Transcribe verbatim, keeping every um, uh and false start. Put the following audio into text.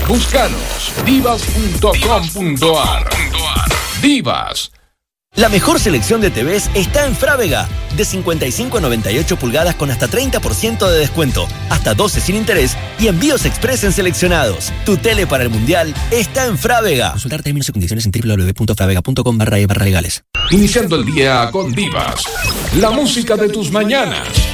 Búscanos divas punto com punto ar. Divas. La mejor selección de T Vs está en Frávega. De cincuenta y cinco a noventa y ocho pulgadas con hasta treinta por ciento de descuento, hasta doce sin interés y envíos express en seleccionados. Tu tele para el Mundial está en Frávega. Consultar términos y condiciones en doble u doble u doble u punto fravega punto com barra e barra legales. Iniciando el día con Divas. La música de tus mañanas.